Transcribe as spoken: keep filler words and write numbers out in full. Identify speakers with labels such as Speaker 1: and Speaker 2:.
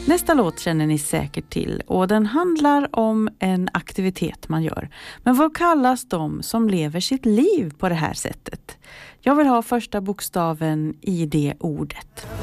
Speaker 1: Nästa låt känner ni säkert till och den handlar om en aktivitet man gör. Men vad kallas de som lever sitt liv på det här sättet? Jag vill ha första bokstaven i det ordet.